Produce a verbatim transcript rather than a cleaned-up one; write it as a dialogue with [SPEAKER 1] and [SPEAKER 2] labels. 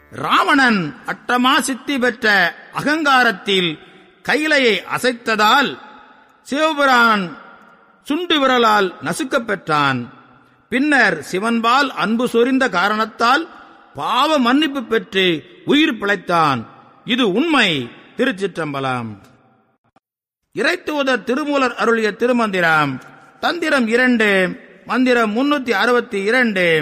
[SPEAKER 1] ராவணன் அட்டமா சித்தி பெற்ற அகங்காரத்தில் கைலையை அசைத்ததால் சிவபிரான் சுண்டு விரலால் நசுக்கப் பெற்றான். பின்னர் சிவன்பால் அன்பு சொரிந்த காரணத்தால் பாவ மன்னிப்பு பெற்று உயிர் பிழைத்தான். இது உண்மை. திருச்சிற்றம்பலம். இறைத்தூதர் திருமூலர் அருளிய திருமந்திரம். தந்திரம் இரண்டு, மந்திரம் முன்னூத்தி அறுபத்தி இரண்டு.